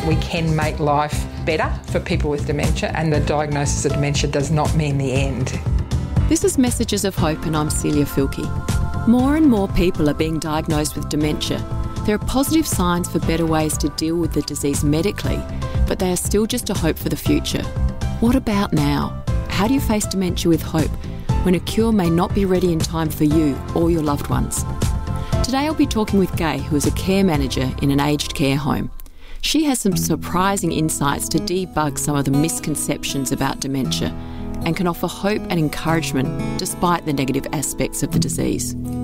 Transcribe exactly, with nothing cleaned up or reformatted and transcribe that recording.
We can make life better for people with dementia, and the diagnosis of dementia does not mean the end. This is Messages of Hope, and I'm Celia Filkey. More and more people are being diagnosed with dementia. There are positive signs for better ways to deal with the disease medically, but they are still just a hope for the future. What about now? How do you face dementia with hope when a cure may not be ready in time for you or your loved ones? Today I'll be talking with Gai, who is a care manager in an aged care home. She has some surprising insights to debug some of the misconceptions about dementia and can offer hope and encouragement despite the negative aspects of the disease.